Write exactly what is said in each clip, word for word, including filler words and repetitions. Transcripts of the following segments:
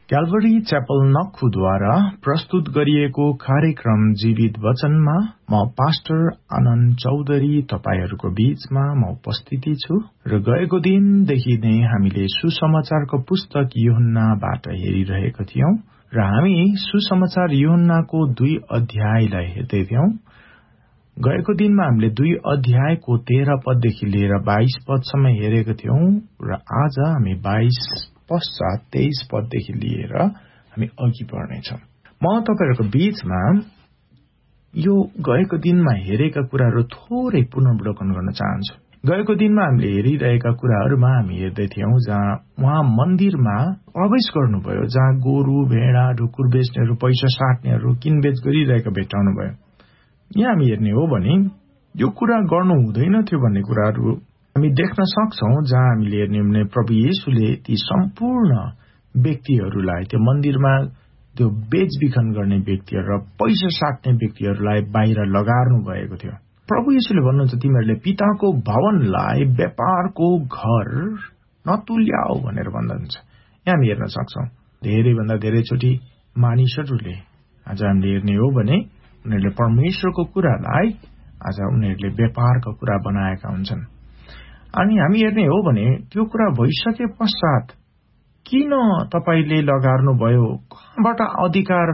क्याल्भरी च्यापल नक्खुद्वारा प्रस्तुत गरिएको कार्यक्रम जीवित वचनमा म पास्टर आनन्द चौधरी तपाईहरूको बीचमा म उपस्थिति छु र गएको दिनदेखि नै हामीले सुसमाचारको पुस्तक यूहन्नाबाट हेरिरहेका थियौं र हामी सुसमाचार यूहन्नाको दुई अध्यायलाई हेर्दै थियौं। गएको दिनमा हामीले दुई अध्यायको तेह्र पददेखि लिएर बाइस पदसम्म हेरेका थियौं र आज हामी बाइस पश्चात तेइस पददेखि लिएर हामी अघि बढ्नेछौं। म तपाईहरुको बीचमा यो गएको दिनमा हेरेका कुराहरू थोरै पुनर्वलोकन गर्न चाहन्छु। गएको दिनमा हामीले हेरिरहेका कुराहरूमा हामी हेर्दै थियौं जहाँ उहाँ मन्दिरमा प्रवेश गर्नुभयो, जहाँ गोरु भेडा ढुकुर बेच्नेहरू पैसा साट्नेहरू किनबेच गरिरहेका भेट्टाउनुभयो। यहाँ हामी हेर्ने हो भने यो कुरा गर्नु हुँदैन थियो भन्ने कुराहरू हामी देख्न सक्छौं, जहाँ हामीले हेर्ने भने प्रभु येशूले ती सम्पूर्ण व्यक्तिहरूलाई, त्यो मन्दिरमा त्यो बेचबिखन गर्ने व्यक्तिहरू र पैसा साट्ने व्यक्तिहरूलाई बाहिर लगार्नु भएको थियो। प्रभु येशूले भन्नुहुन्छ, तिमीहरूले पिताको भवनलाई व्यापारको घर नतुल्याऊ भनेर भन्नुहुन्छ। यहाँ हामी हेर्न सक्छौं धेरैभन्दा धेरैचोटि मानिसहरूले आज हामीले हेर्ने हो भने उनीहरूले परमेश्वरको कुरालाई आज उनीहरूले व्यापारको कुरा बनाएका हुन्छन्। अनि हामी हेर्ने हो भने त्यो कुरा भइसके पश्चात किन तपाईले लगार्नुभयो, कहाँबाट अधिकार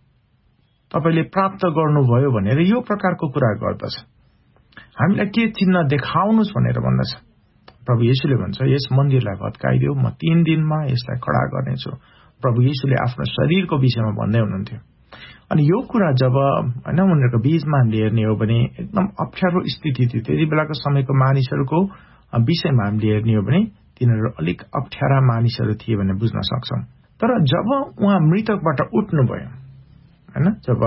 तपाईले प्राप्त गर्नुभयो भनेर यो प्रकारको कुरा गर्दछ। हामीलाई के चिन्ह देखाउनुस् भनेर भन्दछ। प्रभु येशूले भन्छ, यस मन्दिरलाई भत्काइदेऊ, म तीन दिनमा यसलाई खडा गर्नेछु। प्रभु येशूले आफ्नो शरीरको विषयमा भन्दै हुनुहुन्थ्यो। अनि यो कुरा जब हैन उनीहरूको बीचमा हामीले हेर्ने हो भने एकदम अप्ठ्यारो स्थिति थियो। त्यति बेलाको समयको मानिसहरूको विषयमा हामीले हेर्ने हो भने तिनीहरू अलिक अप्ठ्यारा मानिसहरू थिए भन्ने बुझ्न सक्छौं। तर जब उहाँ मृतकबाट उठ्नुभयो हैन, जब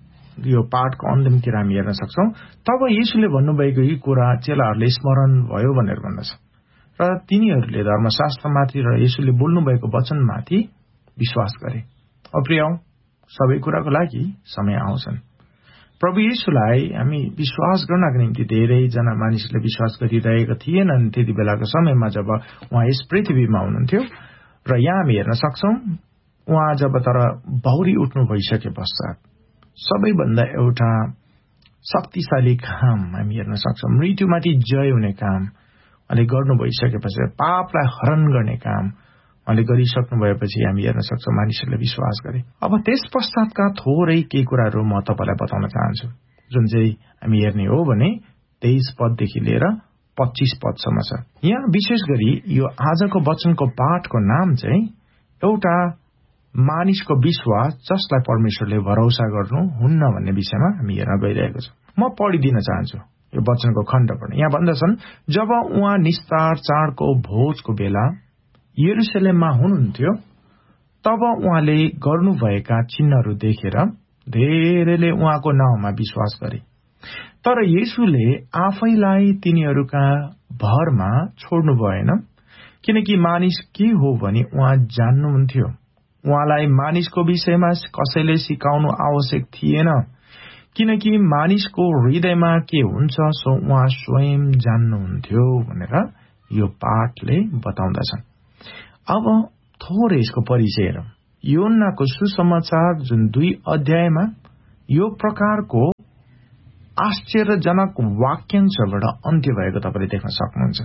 यो पाठको अन्तिमतिर हामी हेर्न सक्छौं, तब येशूले भन्नुभएको यी कुरा चेलाहरूले स्मरण भयो भनेर भन्दछ र तिनीहरूले धर्मशास्त्रमाथि र येशूले बोल्नुभएको वचनमाथि विश्वास गरे। अब प्रियौ, सबै कुराको लागि समय आउँछन्। प्रभु येशूलाई हामी विश्वास गर्नका निम्ति धेरैजना मानिसले विश्वास गरिरहेका थिएनन् त्यति बेलाको समयमा जब उहाँ यस पृथ्वीमा हुनुहुन्थ्यो। र यहाँ हामी हेर्न सक्छौं उहाँ जब तर बहुरी उठ्नु भइसके पश्चात सबैभन्दा एउटा शक्तिशाली काम हामी हेर्न सक्छौं, मृत्युमाथि जय हुने काम उहाँले गर्नु भइसकेपछि, पापलाई हरण गर्ने काम उहाँले गरिसक्नु भएपछि हामी हेर्न सक्छौं मानिसहरूले विश्वास गरे। अब त्यस पश्चातका थोरै केही कुराहरू म तपाईलाई बताउन चाहन्छु, जुन चाहिँ हामी हेर्ने हो भने तेइस पददेखि लिएर पच्चीस पदसम्म छ। यहाँ विशेष गरी यो आजको वचनको पाठको नाम चाहिँ एउटा मानिसको विश्वास जसलाई परमेश्वरले भरोसा गर्नु हुन्न भन्ने विषयमा हामी हेर्न गइरहेको छौं। म पढिदिन चाहन्छु यो वचनको खण्डबाट। यहाँ भन्दछन्, जब उहाँ निस्तार चाडको भोजको बेला यरुशलेममा हुनुहुन्थ्यो, तब उहाँले गर्नुभएका चिन्हहरू देखेर धेरैले उहाँको नाउँमा विश्वास गरे। तर येशूले आफैलाई तिनीहरूका भरमा छोड्नु भएन, किनकि मानिस के हो भनी उहाँ जान्नुहुन्थ्यो। उहाँलाई मानिसको विषयमा कसैले सिकाउनु आवश्यक थिएन, किनकि मानिसको हृदयमा के हुन्छ सो उहाँ स्वयं जान्नुहुन्थ्यो भनेर यो पाठले बताउँदछ। अब थोरै यसको परिचय हेरौं। यूहन्नाको सुसमाचार जुन दुई अध्यायमा यो प्रकारको आश्चर्यजनक वाक्यांशबाट अन्त्य भएको तपाईले देख्न सक्नुहुन्छ।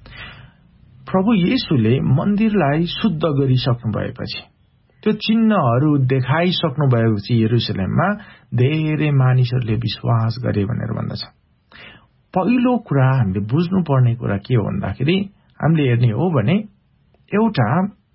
प्रभु येशूले मन्दिरलाई शुद्ध गरिसक्नु भएपछि, त्यो चिन्हहरू देखाइसक्नु भएपछि यरुशलेममा धेरै मानिसहरूले विश्वास गरे भनेर भन्दछ। पहिलो कुरा हामीले बुझ्नुपर्ने कुरा के हो भन्दाखेरि हामीले हेर्ने हो भने एउटा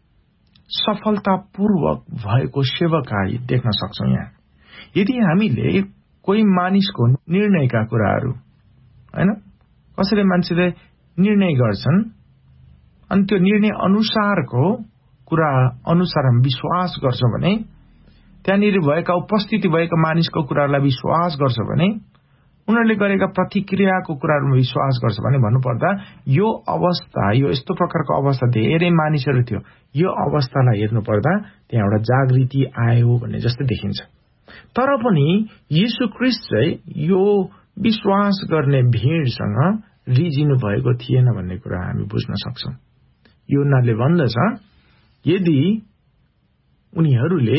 सफलतापूर्वक भएको सेवाकार्य देख्न सक्छौं। यहाँ यदि हामीले कोही मानिसको निर्णयका कुराहरू हैन, कसैले मान्छेले निर्णय गर्छन् अनि त्यो निर्णय अनुसारको कुरा अनुसार हामी विश्वास गर्छौं भने, त्यहाँनिर भएका उपस्थिति भएका मानिसको कुराहरूलाई विश्वास गर्छ भने, उनीहरूले गरेका प्रतिक्रियाको कुराहरूमा विश्वास गर्छ भने, भन्नुपर्दा यो अवस्था, यो यस्तो प्रकारको अवस्था धेरै मानिसहरू थियो। यो अवस्थालाई हेर्नुपर्दा त्यहाँ एउटा जागृति आयो भन्ने जस्तो देखिन्छ। तर पनि येशू ख्रीष्ट चाहिँ यो विश्वास गर्ने भीडसँग रिजिनु भएको थिएन भन्ने कुरा हामी बुझ्न सक्छौं। यूहन्नाले भन्दछ, यदि उनीहरूले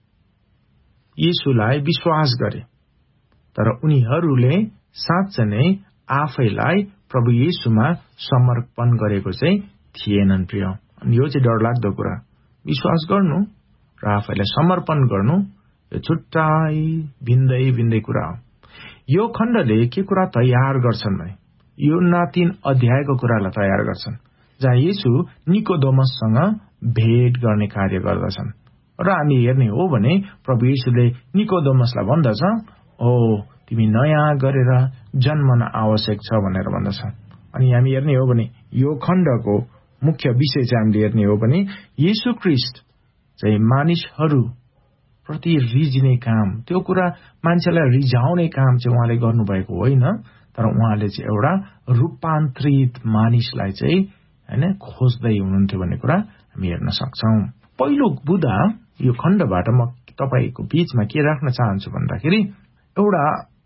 येशूलाई विश्वास गरे, तर उनीहरूले साँच्चै नै आफैलाई प्रभु येशूमा समर्पण गरेको चाहिँ थिएनन् प्रिय। अनि यो चाहिँ डरलाग्दो कुरा। विश्वास गर्नु र आफैलाई समर्पण गर्नु यो छुट्टै भिन्दै भिन्दै कुरा हो। यो खण्डले के कुरा तयार गर्छन् भने योना तीन अध्यायको कुरालाई तयार गर्छन्, जहाँ येशू निकोदेमससँग भेट गर्ने कार्य गर्दछन्। र हामी हेर्ने हो भने प्रभु येशूले निकोदेमसलाई भन्दछ, ओ तिमी नयाँ गरेर जन्मन आवश्यक छ भनेर भन्दछ। अनि हामी हेर्ने हो भने यो खण्डको मुख्य विषय चाहिँ हामीले हेर्ने हो भने येशू ख्रीष्ट चाहिँ मानिसहरू प्रति रिझ्ने काम, त्यो कुरा मान्छेलाई रिझाउने काम चाहिँ उहाँले गर्नुभएको होइन, तर उहाँले चाहिँ एउटा रूपान्तरित मानिसलाई चाहिँ हैन खोज्दै हुनुहुन्थ्यो भन्ने कुरा हामी हेर्न सक्छौं। पहिलो बुँदा यो खण्डबाट म तपाईको बीचमा के राख्न चाहन्छु भन्दाखेरि एउटा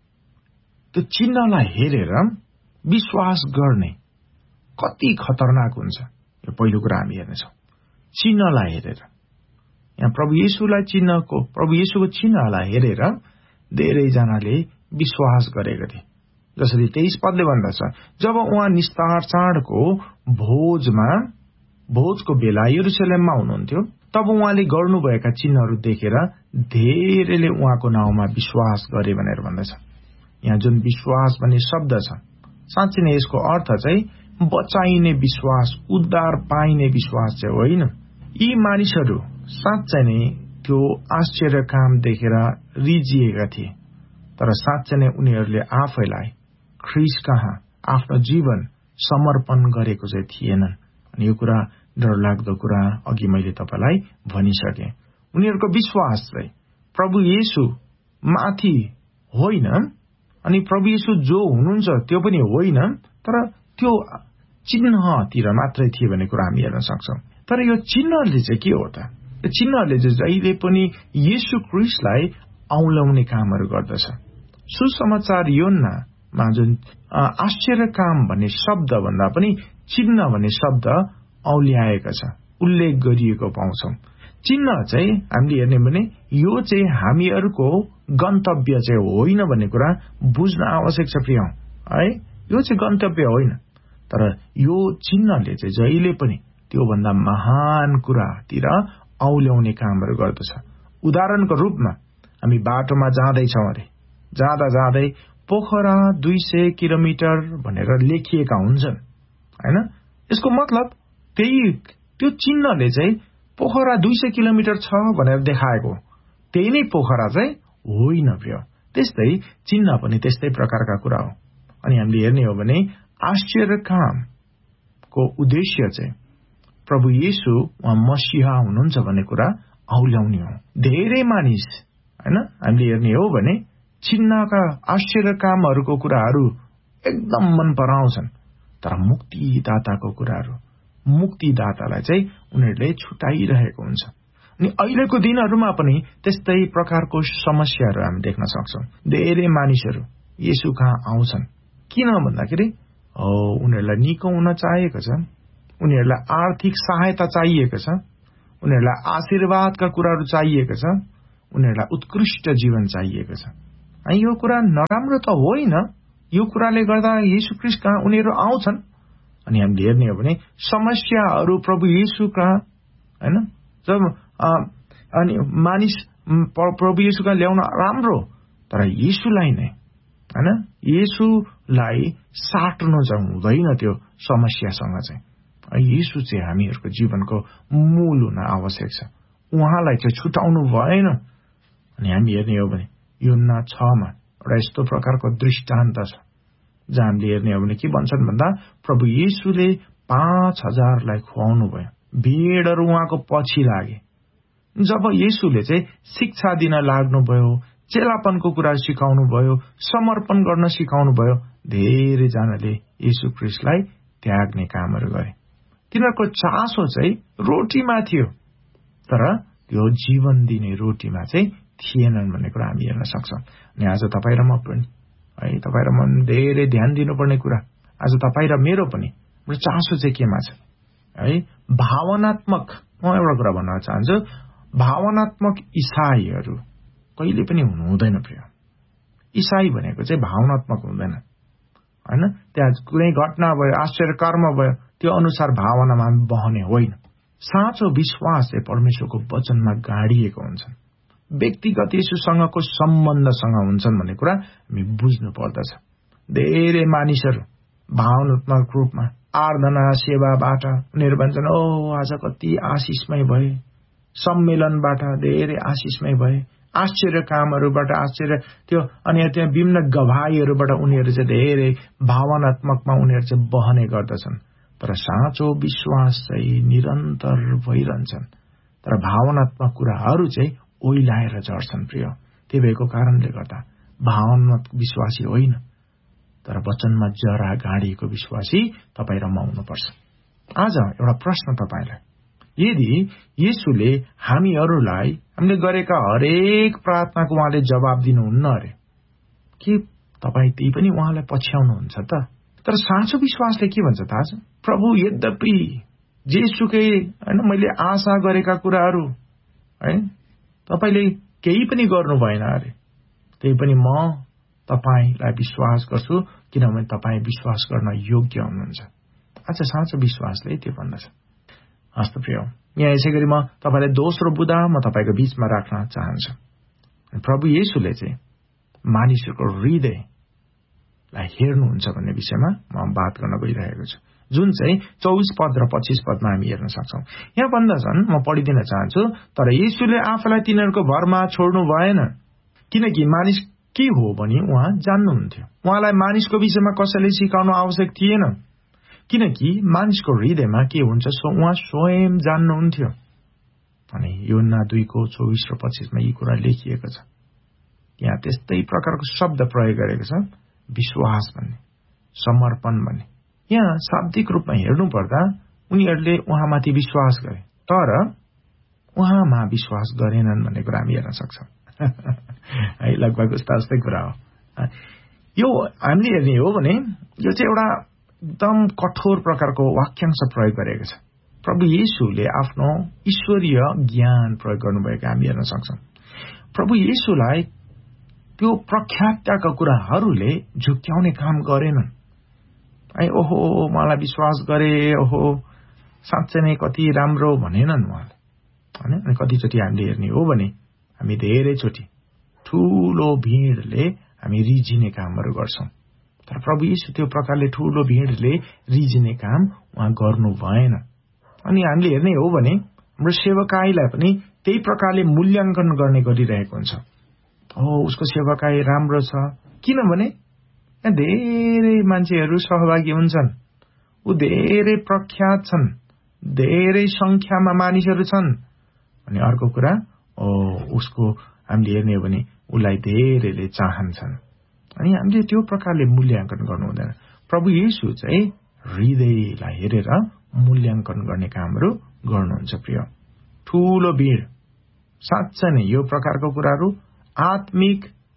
त्यो चिन्हलाई हेरेर विश्वास गर्ने कति खतरनाक हुन्छ, यो पहिलो कुरा हामी हेर्नेछौँ। चिन्हलाई हेरेर, यहाँ प्रभु येशूलाई चिन्हको प्रभु येशूको चिन्हलाई हेरेर धेरैजनाले विश्वास गरेका थिए। जसरी तेइस पदले भन्दछ, जब उहाँ निस्तार चाडको भोजमा भोजको बेला यरुशलेममा हुनुहुन्थ्यो, तब उहाँले गर्नुभएका चिन्हहरू देखेर धेरैले उहाँको नाउँमा विश्वास गरे भनेर भन्दछ। यहाँ जुन विश्वास भन्ने शब्द छ, साँच्चै नै यसको अर्थ चाहिँ बचाइने विश्वास, उद्धार पाइने विश्वास चाहिँ होइन। यी मानिसहरू साँच्चै नै त्यो आश्चर्य काम देखेर रिझिएका थिए, तर साँच्चै नै उनीहरूले आफैलाई ख्रीष्ट कहाँ आफ्नो जीवन समर्पण गरेको चाहिँ थिएनन्। अनि यो कुरा डरलाग्दो कुरा अघि मैले तपाईलाई भनिसके। उनीहरूको विश्वास चाहिँ प्रभु येशू माथि होइन, अनि प्रभु येशू जो हुनुहुन्छ त्यो पनि होइन, तर त्यो चिन्हतिर मात्रै थिए भन्ने कुरा हामी हेर्न सक्छौं। तर यो चिन्हले चाहिँ के हो त? यो चिन्हले चाहिँ जहिले पनि येशू ख्रीष्टलाई औल्याउने कामहरू गर्दछ। सुसमाचार योन्नामा जुन आश्चर्य काम भन्ने शब्द भन्दा पनि चिन्ह भन्ने शब्द औल्याएको छ, उल्लेख गरिएको पाउँछौं। चिन्ह चाहिँ हामीले हेर्ने भने यो चाहिँ हामीहरूको गन्तव्य चाहिँ होइन भन्ने कुरा बुझ्न आवश्यक छ प्रिय है। यो चाहिँ गन्तव्य होइन, तर यो चिन्हले चाहिँ जहिले पनि त्योभन्दा महान कुरातिर औल्याउने कामहरू गर्दछ। उदाहरणको रूपमा हामी बाटोमा जाँदैछौँ अरे, जाँदा जाँदै पोखरा दुई सय किलोमिटर भनेर लेखिएका हुन्छन् हैन। यसको मतलब त्यही त्यो चिन्हले चाहिँ पोखरा दुई सय किलोमिटर छ भनेर देखाएको, त्यही नै पोखरा चाहिँ होइन प्रिय। त्यस्तै चिन्ह पनि त्यस्तै प्रकारका कुरा हो। अनि हामीले हेर्ने हो भने आश्चर्य कामको उद्देश्य चाहिँ प्रभु येशू उहाँ मसीहा हुनुहुन्छ भन्ने कुरा औल्याउने हो। धेरै मानिस हैन हामीले हेर्ने हो भने चिन्हका आश्चर्य कामहरूको कुराहरू एकदम मन पराउँछन्, तर मुक्तिदाताको कुराहरू, मुक्तिदातालाई चाहिँ उनीहरूले छुटाइरहेको हुन्छ। अनि अहिलेको दिनहरूमा पनि त्यस्तै प्रकारको समस्याहरू हामी देख्न सक्छौं। धेरै मानिसहरू येशू कहाँ आउँछन् किन भन्दाखेरि हो उनीहरूलाई निको हुन चाहेको छ, उनीहरूलाई आर्थिक सहायता चाहिएको छ, उनीहरूलाई आशीर्वादका कुराहरू चाहिएको छ, उनीहरूलाई उत्कृष्ट जीवन चाहिएको छ। अनि यो कुरा नराम्रो त होइन, यो कुराले गर्दा येशू ख्रीष्ट कहाँ उनीहरू आउँछन्। अनि हामीले हेर्ने हो भने समस्याहरू प्रभु येशू कहाँ हैन, जब अनि मानिस प्रभु येशू कहाँ ल्याउन राम्रो, तर येशूलाई नै हैन येशूलाई साट्नु चाहिँ हुँदैन त्यो समस्यासँग चाहिँ। येशू चाहिँ हामीहरूको जीवनको मूल हुन आवश्यक छ, उहाँलाई चाहिँ छुटाउनु भएन। अनि हामी हेर्ने हो भने योना छ मा एउटा यस्तो प्रकारको दृष्टान्त छ जहाँ हामीले हेर्ने हो भने के भन्छन् भन्दा प्रभु येशूले पाँच हजारलाई खुवाउनु भयो, भेडहरू उहाँको पछि लागे। जब येशूले चाहिँ शिक्षा दिन लाग्नुभयो, चेलापनको कुरा सिकाउनु भयो, समर्पण गर्न सिकाउनु भयो, धेरैजनाले येशू ख्रीष्टलाई त्याग्ने कामहरू गरे। तिनीहरूको चासो चाहिँ रोटीमा थियो, तर त्यो जीवन दिने रोटीमा चाहिँ थिएनन् भन्ने कुरा हामी हेर्न सक्छौं। अनि आज तपाईँ र म पनि है, तपाईँ र म धेरै ध्यान दिनुपर्ने कुरा आज तपाईँ र मेरो पनि चासो चाहिँ केमा छ है? भावनात्मक, म एउटा कुरा भन्न चाहन्छु, भावनात्मक इसाईहरू कहिले पनि हुनु हुँदैन प्रिय। इसाई भनेको चाहिँ भावनात्मक हुँदैन हैन। त्यहाँ कुनै घटना भयो, आश्चर्य कर्म भयो, त्यो अनुसार भावनामा बहने होइन। साँचो विश्वास चाहिँ परमेश्वरको वचनमा गाडिएको हुन्छ, व्यक्तिगत येशूसँगको सम्बन्धसँग हुन्छन् भन्ने कुरा हामी बुझ्नु पर्दछ। धेरै मानिसहरू भावनात्मक रूपमा आराधना सेवाबाट उनीहरू भन्छन्, ओ आज कति आशिषमय भए, सम्मेलनबाट धेरै आशिषमय भए, आश्चर्य कामहरूबाट आश्चर्य त्यो अनि त्यहाँ विभिन्न गवाहीहरूबाट उनीहरू चाहिँ धेरै भावनात्मकमा उनीहरू चाहिँ बहने गर्दछन्। तर साँचो विश्वास चाहिँ निरन्तर भइरहन्छन्, तर भावनात्मक कुराहरू चाहिँ ओइलाएर झर्छन् प्रिय। त्यही भएको कारणले गर्दा भावनात्मक विश्वासी होइन, तर वचनमा जरा गाडिएको विश्वासी तपाईँ र म हुनुपर्छ। आज एउटा प्रश्न तपाईँलाई, यदि येशूले हामीहरूलाई हामीले गरेका हरेक प्रार्थनाको उहाँले जवाब दिनुहुन्न अरे, के तपाईँ त्यही पनि उहाँलाई पछ्याउनुहुन्छ त? तर साँचो विश्वासले के भन्छ थाहा छ? प्रभु यद्यपि जेसुकै हैन मैले आशा गरेका कुराहरू है तपाईले केही पनि गर्नु भएन अरे, त्यही पनि म तपाईलाई विश्वास गर्छु, किनभने तपाईँ विश्वास गर्न योग्य हुनुहुन्छ। आज साँचो विश्वासले त्यो भन्दछ। हस्त प्रिय, यहाँ यसै गरी म तपाईलाई दोस्रो बुदा म तपाईको बीचमा राख्न चाहन्छु। प्रभु येशूले चाहिँ मानिसहरूको हृदयलाई हेर्नुहुन्छ भन्ने विषयमा म बात गर्न गइरहेको छु, जुन चाहिँ चौबीस पद र पच्चीस पदमा हामी हेर्न सक्छौं। यहाँ भन्दछन्, म पढिदिन चाहन्छु, तर येशूले आफूलाई तिनीहरूको भरमा छोड्नु भएन, किनकि मानिस के हो भनी उहाँ जान्नुहुन्थ्यो। उहाँलाई मानिसको विषयमा कसैले सिकाउनु आवश्यक थिएन, किनकि मानिसको हृदयमा के हुन्छ सो उहाँ स्वयं जान्नुहुन्थ्यो। अनि योहन्ना दुईको चौबीस र पच्चीसमा यी कुरा लेखिएको छ। यहाँ त्यस्तै प्रकारको शब्द प्रयोग गरेको छ, विश्वास भन्ने, समर्पण भन्ने। यहाँ शाब्दिक रूपमा हेर्नु पर्दा उनीहरूले उहाँमाथि विश्वास गरे, तर उहाँमा विश्वास गरेनन् भन्ने कुरा हामी हेर्न सक्छौं। है, लगभग उस्ता उस्तै कुरा हो। यो हामीले हेर्ने हो भने यो चाहिँ एउटा एकदम कठोर प्रकारको वाक्यांश प्रयोग गरेको छ। प्रभु येशूले आफ्नो ईश्वरीय ज्ञान प्रयोग गर्नुभएको हामी हेर्न सक्छौं। प्रभु येशूलाई त्यो प्रख्यातका कुराहरूले झुक्क्याउने काम गरेनन्। है, ओहो मलाई विश्वास गरे, ओहो साँच्चै नै कति राम्रो भनेनन् उहाँले। हैन, अनि कतिचोटि हामीले हेर्ने हो भने हामी धेरैचोटि ठूलो भिडले हामी रिझिने कामहरू गर्छौं, तर प्रभु येशू त्यो प्रकारले ठूलो भिडले रिझिने काम उहाँ गर्नु भएन। अनि हामीले हेर्ने हो भने हाम्रो सेवकाईलाई पनि त्यही प्रकारले मूल्याङ्कन गर्ने गरिरहेको हुन्छ। ओ उसको सेवकाई राम्रो छ, किनभने धेरै मान्छेहरू सहभागी हुन्छन्, ऊ धेरै प्रख्यात छन्, धेरै संख्यामा मानिसहरू छन्। अनि अर्को कुरा, ओ उसको हामीले हेर्ने हो भने उसलाई धेरैले चाहन्छन्। अनि हामीले त्यो प्रकारले मूल्याङ्कन गर्नु हुँदैन। प्रभु येशू चाहिँ हृदयलाई हेरेर मूल्याङ्कन गर्ने कामहरू गर्नुहुन्छ। प्रिय, ठूलो भिड साँच्चै नै यो प्रकारको कुराहरू आत्मिक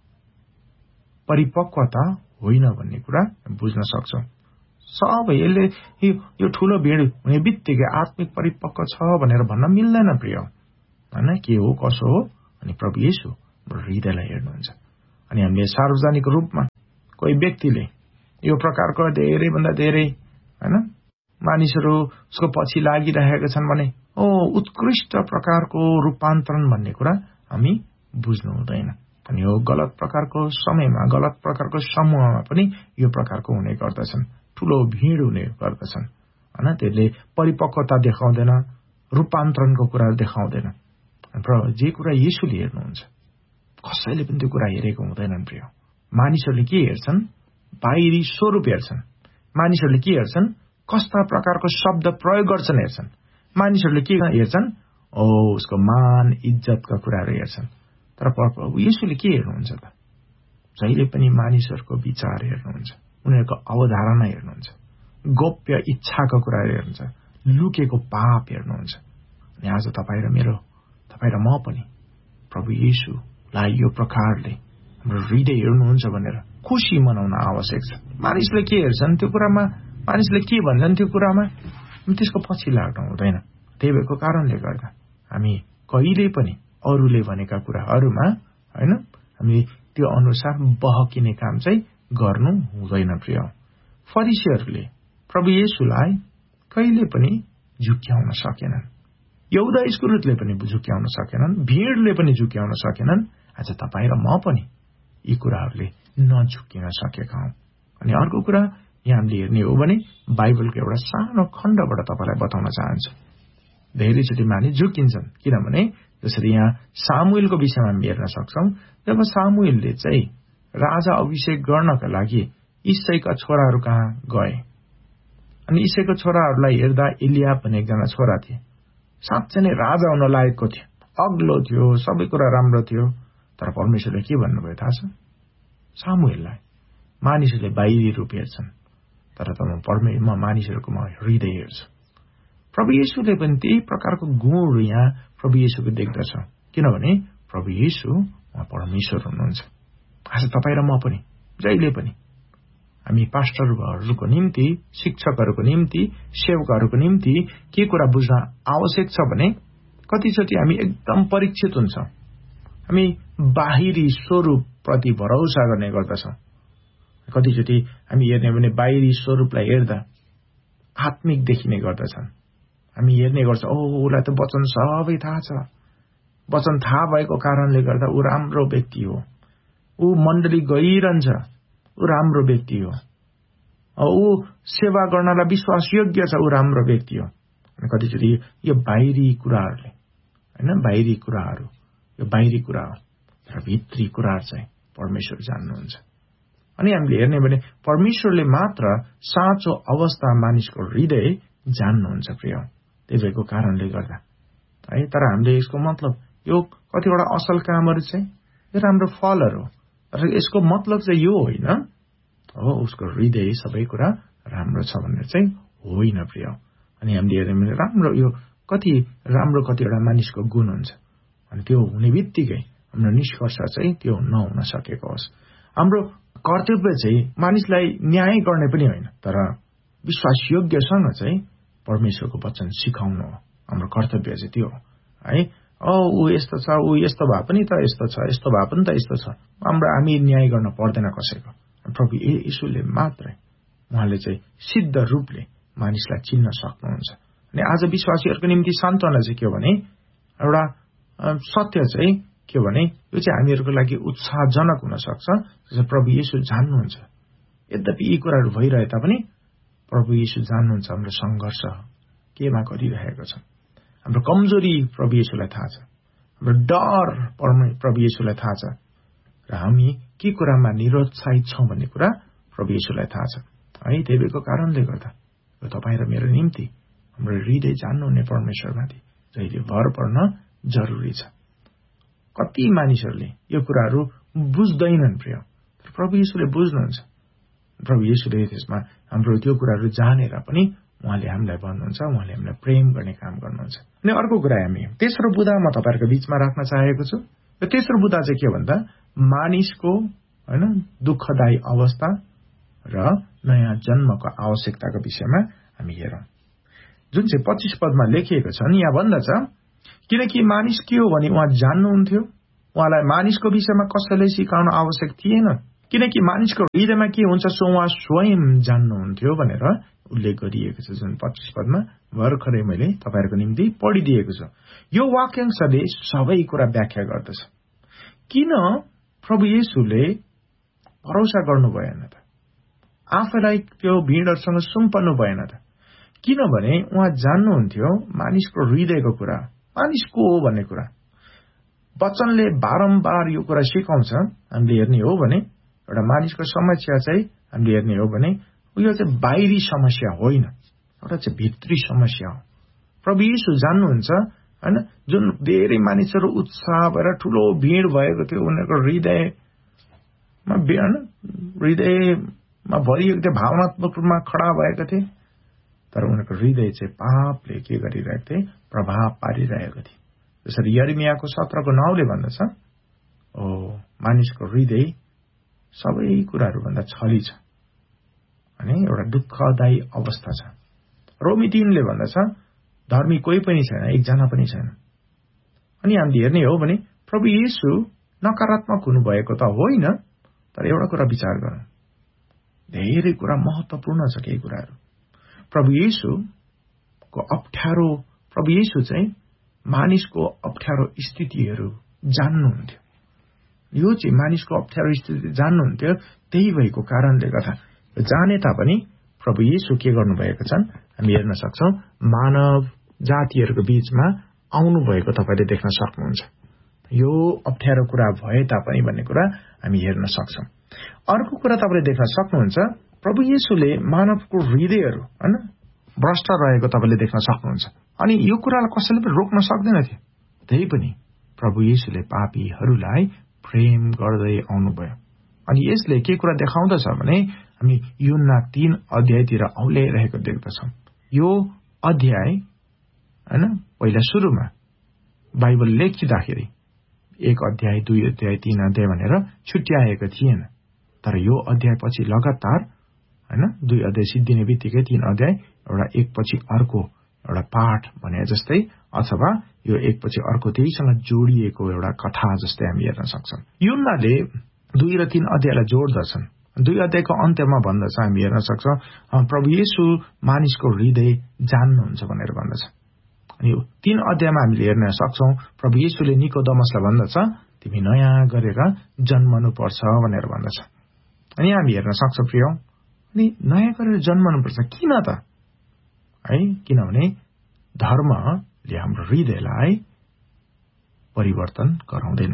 परिपक्वता होइन भन्ने कुरा बुझ्न सक्छौं। सब यसले यो ठूलो भिड हुने बित्तिकै आत्मिक परिपक्व छ भनेर भन्न मिल्दैन प्रिय। हैन, के हो कसो हो? अनि प्रभु येशू हृदयलाई हेर्नुहुन्छ। अनि हामीले सार्वजनिक रूपमा कोही व्यक्तिले यो प्रकारको धेरै भन्दा धेरै हैन मानिसहरू उसको पछि लागिरहेका छन् भने ओ उत्कृष्ट प्रकारको रूपान्तरण भन्ने कुरा हामी बुझ्नु हुँदैन। अनि यो गलत प्रकारको समयमा, गलत प्रकारको समूहमा पनि यो प्रकारको हुने गर्दछन्, ठूलो भिड हुने गर्दछन्। हैन, त्यसले परिपक्वता देखाउँदैन, रूपान्तरणको कुराहरू देखाउँदैन। जे कुरा येशूले हेर्नुहुन्छ, कसैले पनि त्यो कुरा हेरेको हुँदैनन् प्रिय। मानिसहरूले के हेर्छन्? बाहिरी स्वरूप हेर्छन्। मानिसहरूले के हेर्छन्? कस्ता प्रकारको शब्द प्रयोग गर्छन् हेर्छन्। मानिसहरूले के हेर्छन्? ओ उसको मान इज्जतका कुराहरू हेर्छन्। तर प्रभु येशूले के हेर्नुहुन्छ त? जहिले पनि मानिसहरूको विचार हेर्नुहुन्छ, उनीहरूको अवधारणा हेर्नुहुन्छ, गोप्य इच्छाको कुराहरू हेर्नुहुन्छ, लुकेको पाप हेर्नुहुन्छ। अनि आज तपाईँ र मेरो, तपाईँ र म पनि प्रभु येशूलाई यो प्रकारले हाम्रो हृदय हेर्नुहुन्छ भनेर खुशी मनाउन आवश्यक छ। मानिसले के हेर्छन् त्यो कुरामा, मानिसले के भन्छन् त्यो कुरामा त्यसको पछि लाग्नु हुँदैन। त्यही भएको कारणले गर्दा हामी कहिले पनि अरूले भनेका कुराहरूमा हैन हामी त्यो अनुसार बहकिने काम चाहिँ गर्नु हुँदैन प्रिय। फरिसीहरूले प्रभु येशूलाई कहिले पनि झुक्क्याउन सकेनन्, यहुदा इस्करियोतले पनि झुक्क्याउन सकेनन्, भीडले पनि झुक्क्याउन सकेनन्। आज तपाईँ र म पनि यी कुराहरूले नझुक्किन सकेका हौं। अनि अर्को कुरा यहाँ हामीले हेर्ने हो भने बाइबलको एउटा सानो खण्डबाट तपाईलाई बताउन चाहन्छु। धेरैचोटि मानिस झुक्किन्छन्, किनभने जसरी यहाँ सामुएलको विषयमा हामी हेर्न सक्छौं। जब सामुएलले चाहिँ राजा अभिषेक गर्नका लागि इस्सैका छोराहरू कहाँ गए अनि इस्सैको छोराहरूलाई हेर्दा एलियाब भन्ने एकजना छोरा थिए, साँच्चै नै राजा हुन लायकको थियो, अग्लो थियो, सबै कुरा राम्रो थियो। तर परमेश्वरले के भन्नुभयो थाहा छ? सामुएललाई मानिसहरूले बाहिरी रूप हेर्छन्, तर त म परमे म मानिसहरूको म हृदय हेर्छु। प्रभु येशूले पनि त्यही प्रकारको गुण यहाँ प्रभु येशूको देख्दछ, किनभने प्रभु येशू उहाँ परमेश्वर हुनुहुन्छ। आज तपाईँ र म पनि जहिले पनि हामी पास्टरहरूको निम्ति, शिक्षकहरूको निम्ति, सेवकहरूको निम्ति के कुरा बुझ्न आवश्यक छ भने कतिचोटि हामी एकदम परीक्षित हुन्छौं। हामी बाहिरी स्वरूप प्रति भरोसा गर्ने गर्दछौं। कतिचोटि हामी हेर्ने भने बाहिरी स्वरूपलाई हेर्दा आत्मिक देखिने गर्दछन्। हामी हेर्ने गर्छौं, ओ उसलाई त वचन सबै थाहा छ, वचन थाहा भएको कारणले गर्दा ऊ राम्रो व्यक्ति हो, ऊ मण्डली गइरहन्छ, ऊ राम्रो व्यक्ति हो, ऊ सेवा गर्नलाई विश्वासयोग्य छ, ऊ राम्रो व्यक्ति हो। कतिचोटि यो बाहिरी कुराहरूले हैन बाहिरी कुराहरू यो बाहिरी कुरा हो, तर भित्री कुराहरू चाहिँ परमेश्वर जान्नुहुन्छ। अनि हामीले हेर्ने भने परमेश्वरले मात्र साँचो अवस्था मानिसको हृदय जान्नुहुन्छ प्रिय। त्यही भएको कारणले गर्दा है तर हामीले यसको मतलब यो कतिवटा असल कामहरू चाहिँ यो राम्रो फलहरू हो, तर यसको मतलब चाहिँ यो होइन हो उसको हृदय सबै कुरा राम्रो छ भनेर चाहिँ होइन प्रिय। अनि हामीले हेर्ने भने राम्रो यो कति राम्रो कतिवटा मानिसको गुण हुन्छ, अनि त्यो हुने बित्तिकै हाम्रो निष्कर्ष चाहिँ त्यो नहुन सकेको होस्। हाम्रो कर्तव्य चाहिँ मानिसलाई न्याय गर्ने पनि होइन, तर विश्वासयोग्यसँग चाहिँ परमेश्वरको वचन सिकाउनु हो। हाम्रो कर्तव्य चाहिँ त्यो हो है। औ ऊ यस्तो छ, ऊ यस्तो भए पनि त यस्तो छ, यस्तो भए पनि त यस्तो छ, हाम्रो हामी न्याय गर्न पर्दैन कसैको। प्रभु येशूले मात्रै उहाँले चाहिँ सिद्ध रूपले मानिसलाई चिन्न सक्नुहुन्छ। अनि आज विश्वासीहरूको निम्ति सान्त्वना चाहिँ के हो भने एउटा सत्य चाहिँ के भने यो चाहिँ हामीहरूको लागि उत्साहजनक हुन सक्छ, जसरी प्रभु येशू जान्नुहुन्छ। यद्यपि यी कुराहरू भइरहे तापनि प्रभु येशू जान्नुहुन्छ हाम्रो संघर्ष केमा गरिरहेको छ, हाम्रो कमजोरी प्रभु येशूलाई थाहा छ, हाम्रो डर प्रभु येशूलाई थाहा छ, र हामी के कुरामा निरुत्साहित छौं भन्ने कुरा प्रभु येशूलाई थाहा छ है। त्यही भएको कारणले गर्दा यो तपाईँ र मेरो निम्ति हाम्रो हृदय जान्नुहुने परमेश्वरमाथि जहिले भर पर्न जरुरी छ। कति मानिसहरूले यो कुराहरू बुझ्दैनन् प्रिय, तर प्रभु येशूले बुझ्नुहुन्छ। प्रभु येशूले त्यसमा हाम्रो त्यो कुराहरू जानेर पनि उहाँले हामीलाई भन्नुहुन्छ, उहाँले हामीलाई प्रेम गर्ने काम गर्नुहुन्छ। अनि अर्को कुरा हामी तेस्रो बुँदा म तपाईहरुको बीचमा राख्न चाहेको छु। यो तेस्रो बुँदा चाहिँ के भन्दा मानिसको हैन दुःखदायी अवस्था र नयाँ जन्मको आवश्यकताको विषयमा हामी हेरौं, जुन चाहिँ पच्चीस पदमा लेखिएको छ। अनि यहाँ भन्दछ, किनकि मानिस के हो भने उहाँ जान्नुहुन्थ्यो, उहाँलाई मानिसको विषयमा कसैले सिकाउन आवश्यक थिएन, किनकि मानिसको हृदयमा के हुन्छ सो उहाँ स्वयं जान्नुहुन्थ्यो भनेर उल्लेख गरिएको छ। जुन पच्चीस पदमा भर्खरै मैले तपाईहरुको निम्ति पढिदिएको छु। यो वाक्यांशले सबै कुरा व्याख्या गर्दछ। किन प्रभु येशूले भरोसा गर्नु भएन त, आफैलाई त्यो भीडहरुसँग सुम्पनु भएन त? किनभने उहाँ जान्नुहुन्थ्यो मानिसको हृदयको कुरा, मानिस को हो भन्ने कुरा। वचनले बारम्बार यो कुरा सिकाउँछ। हामीले हेर्ने हो भने एउटा मानिसको समस्या चाहिँ हामीले हेर्ने हो भने यो चाहिँ बाहिरी समस्या होइन, एउटा चाहिँ भित्री समस्या हो। प्रभु येशू जान्नुहुन्छ हैन, जुन धेरै मानिसहरू उत्साह भएर ठूलो भीड भएको थियो, उनीहरूको हृदयमा हृदयमा भरिएको थियो, भावनात्मक रूपमा खडा भएको थिए, तर उनीहरूको हृदय चाहिँ पापले के गरिरहेको थिए, प्रभाव पारिरहेको थियो। जसरी यिर्मयाको सत्रको नौले भन्दछ, ओ मानिसको हृदय सबै कुराहरू भन्दा छली छ अनि एउटा दुःखदायी अवस्था छ। रोमी तीनले भन्दछ, धर्मी कोही पनि छैन, एकजना पनि छैन। अनि हामीले हेर्ने हो भने प्रभु येशू नकारात्मक हुनुभएको त होइन, तर एउटा कुरा विचार गरौँ, धेरै कुरा महत्त्वपूर्ण छ। केही कुराहरू प्रभु येशूको अप्ठ्यारो, प्रभु येशू चाहिँ मानिसको अप्ठ्यारो स्थितिहरू जान्नुहुन्थ्यो। यो चाहिँ मानिसको अप्ठ्यारो स्थिति जान्नुहुन्थ्यो। त्यही भएको कारणले गर्दा जाने तापनि प्रभु येशू के गर्नुभएको छन् हामी हेर्न सक्छौं, मानव जातिहरूको बीचमा आउनुभएको तपाईले देख्न सक्नुहुन्छ। यो अप्ठ्यारो कुरा भए तापनि भन्ने कुरा हामी हेर्न सक्छौं। अर्को कुरा तपाईले देख्न सक्नुहुन्छ, प्रभु येशूले मानवको हृदयहरू हैन भ्रष्ट रहेको तपाईले देख्न सक्नुहुन्छ। अनि यो कुरालाई कसैले पनि रोक्न सक्दैन थियो। त्यही पनि प्रभु येशूले पापीहरूलाई प्रेम गर्दै आउनुभयो। अनि यसले के कुरा देखाउँदछ भने हामी यूहन्ना तीन अध्यायतिर औल्याइरहेको देख्दछौं। यो अध्याय हैन पहिला सुरुमा बाइबल लेखिँदाखेरि एक अध्याय, दुई अध्याय, तीन अध्याय भनेर छुट्याएको थिएन। तर यो अध्याय पछि लगातार हैन दुई अध्याय सिद्धिने बित्तिकै तीन अध्याय एउटा एक पछि अर्को एउटा पाठ भने जस्तै अथवा यो एक पछि अर्को त्यहीसँग जोडिएको एउटा कथा जस्तै हामी हेर्न सक्छौं। यूहन्नाले दुई र तीन अध्यायलाई जोड्दछन्। दुई अध्यायको अन्त्यमा भन्दछ हामी हेर्न सक्छौं, प्रभु येशू मानिसको हृदय जान्नुहुन्छ भनेर भन्दछ। अनि यो तीन अध्यायमा हामीले हेर्न सक्छौं, प्रभु येशूले निकोदेमसलाई भन्दछ तिमी नयाँ गरेर जन्मनु पर्छ भनेर भन्दछ। अनि हामी हेर्न सक्छौं प्रिय, अनि नयाँ गरेर जन्मनु पर्छ किन त? है किनभने धर्मले हाम्रो हृदयलाई परिवर्तन गराउँदैन।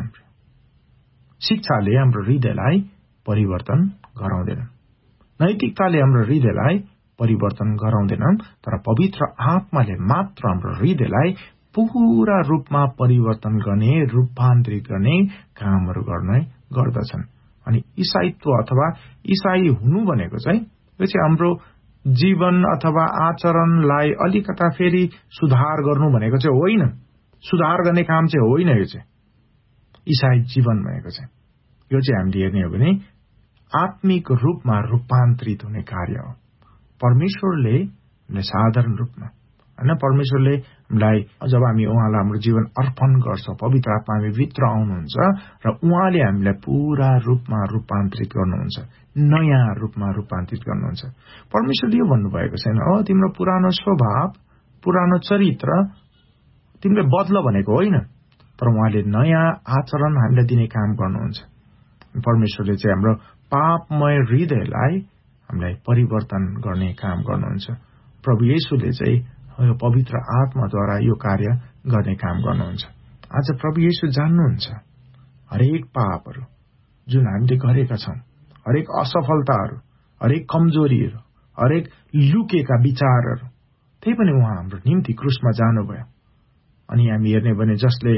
शिक्षाले हाम्रो हृदयलाई परिवर्तन गराउँदैन। नैतिकताले हाम्रो हृदयलाई परिवर्तन गराउँदैनन्, तर पवित्र आत्माले मात्र हाम्रो हृदयलाई पूरा रूपमा परिवर्तन गर्ने, रूपान्तरित गर्ने कामहरू गर्ने गर्दछन्। अनि ईसाईत्व अथवा ईसाई हुनु भनेको चाहिँ यो चाहिँ हाम्रो जीवन अथवा आचरणलाई अलिकता फेरि सुधार गर्नु भनेको चाहिँ होइन। सुधार गर्ने काम चाहिँ होइन। यो चाहिँ ईसाई जीवन भनेको चाहिँ यो चाहिँ हामीले हेर्ने हो भने आत्मिक रूपमा रूपान्तरित हुने कार्य हो। परमेश्वरले साधारण रूपमा हैन परमेश्वरले हामीलाई जब हामी उहाँलाई हाम्रो जीवन अर्पण गर्छौं, पवित्र आत्मा हामी भित्र आउनुहुन्छ र उहाँले हामीलाई पूरा रूपमा रूपान्तरित गर्नुहुन्छ, नयाँ रूपमा रूपान्तरित गर्नुहुन्छ। परमेश्वरले यो भन्नुभएको छैन हो तिम्रो पुरानो स्वभाव, पुरानो चरित्र तिमीले बदल भनेको होइन, तर उहाँले नयाँ आचरण हामीलाई दिने काम गर्नुहुन्छ। परमेश्वरले चाहिँ हाम्रो पापमय हृदयलाई हामीलाई परिवर्तन गर्ने काम गर्नुहुन्छ। प्रभु येशूले चाहिँ यो पवित्र आत्माद्वारा यो कार्य गर्ने काम गर्नुहुन्छ। आज प्रभु येशू जान्नुहुन्छ हरेक पापहरू जुन हामीले गरेका छौं, हरेक असफलताहरू, हरेक कमजोरीहरू, हरेक लुकेका विचारहरू, त्यही पनि उहाँ हाम्रो निम्ति क्रुसमा जानुभयो। अनि हामी हेर्ने भने जसले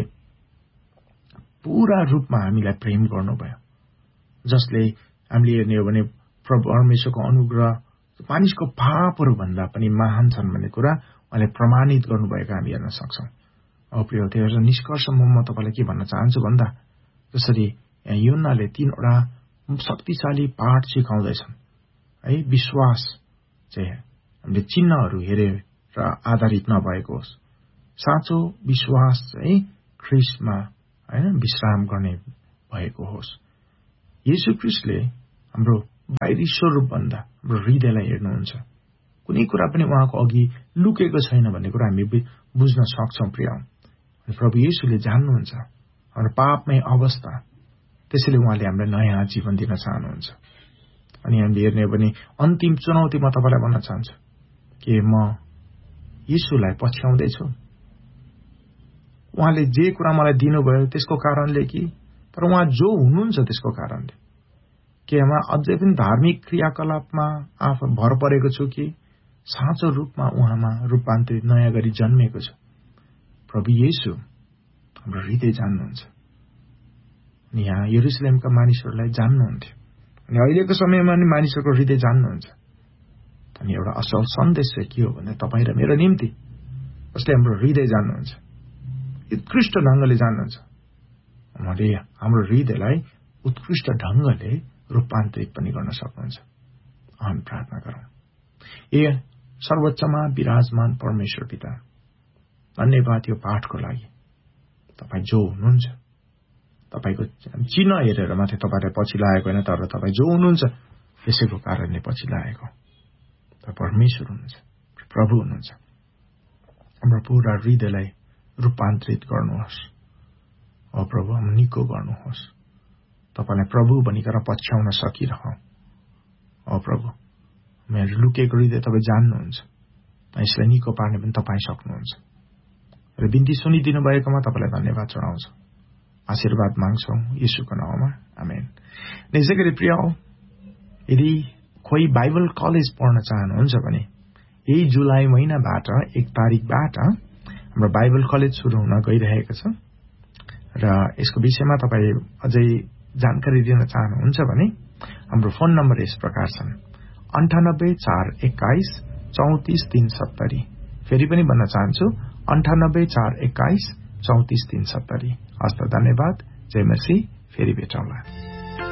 पूरा रूपमा हामीलाई प्रेम गर्नुभयो, जसले हामीले हेर्ने हो भने प्रभु परमेश्वरको अनुग्रह मानिसको पापहरू भन्दा पनि महान छन् भन्ने कुरा उहाँले प्रमाणित गर्नुभएको हामी हेर्न सक्छौं। अब प्रिय त्यही निष्कर्षमा म तपाईलाई के भन्न चाहन्छु भन्दा जसरी यूहन्नाले तीनवटा शक्तिशाली पाठ सिकाउँदैछन् है, विश्वास चाहिँ हामीले चिन्हहरू हेरेर आधारित नभएको होस्, साँचो विश्वास चाहिँ ख्रीष्टमा हैन विश्राम गर्ने भएको होस्। येशू ख्रीष्टले हाम्रो बाहिरी स्वरूप भन्दा हाम्रो हृदयलाई हेर्नुहुन्छ। कुनै कुरा पनि उहाँको अघि लुकेको छैन भन्ने कुरा हामी बुझ्न सक्छौं प्रिय। प्रभु येशूले जान्नुहुन्छ हाम्रो पापमय अवस्था, त्यसैले उहाँले हामीलाई नयाँ जीवन दिन चाहनुहुन्छ। अनि हामीले हेर्ने हो भने अन्तिम चुनौती म तपाईलाई भन्न चाहन्छु कि म येशूलाई पछ्याउँदैछु, उहाँले जे कुरा मलाई दिनुभयो त्यसको कारणले कि तर उहाँ जो हुनुहुन्छ त्यसको कारणले के म अझै पनि धार्मिक क्रियाकलापमा आफू भर परेको छु कि साँचो रूपमा उहाँमा रूपान्तरित नयाँ गरी जन्मेको छु। प्रभु येशू हाम्रो हृदय जान्नुहुन्छ। अनि यहाँ यरुशलेमका मानिसहरूलाई जान्नुहुन्थ्यो, अनि अहिलेको समयमा नि मानिसहरूको हृदय जान्नुहुन्छ। अनि एउटा असल सन्देश चाहिँ के हो भने तपाईँ र मेरो निम्ति उसले हाम्रो हृदय जान्नुहुन्छ, उत्कृष्ट ढंगले जान्नुहुन्छ। उहाँले हाम्रो हृदयलाई उत्कृष्ट ढंगले रूपान्तरित पनि गर्न सक्नुहुन्छ। हामी प्रार्थना गरौँ। ए सर्वोच्चमा विराजमान परमेश्वर पिता, धन्यवाद यो पाठको लागि। तपाईँ जो हुनुहुन्छ, तपाईँको चिन्ह हेरेर मात्रै तपाईँलाई पछि लागेको होइन, तर तपाईँ जो हुनुहुन्छ त्यसैको कारणले पछि लागेको। तपाईँ परमेश्वर हुनुहुन्छ, प्रभु हुनुहुन्छ। हाम्रो पुरा हृदयलाई रूपान्तरित गर्नुहोस्। ओ प्रभु, हम निको गर्नुहोस्। तपाईँलाई प्रभु भनिकन पछ्याउन सकिरहँ। ओ प्रभु, मेरो लुकेको हृदय तपाईँ जान्नुहुन्छ, यसलाई निको पार्ने पनि तपाईँ सक्नुहुन्छ। र बिन्ती सुनिदिनु भएकोमा तपाईँलाई धन्यवाद चढाउँछ, आशीर्वाद माग्छौँ येशूको नाउँमा, आमेन। यसै गरी प्रिय, यदि कोही बाइबल कलेज पढ्न चाहनुहुन्छ भने यही जुलाई महिनाबाट एक तारिकबाट हाम्रो बाइबल कलेज सुरु हुन गइरहेको छ र यसको विषयमा तपाईँ अझै जानकारी दिन चाहनुहुन्छ भने हाम्रो फोन नम्बर यस प्रकार छन् अन्ठानब्बे चार एक्काइस चौतिस तीन सत्तरी। फेरि पनि भन्न चाहन्छु अन्ठानब्बे चार एक्काइस चौतिस तीन सत्तरी। हस्त धन्यवाद। जय मसीह। फेरि भेटौँला।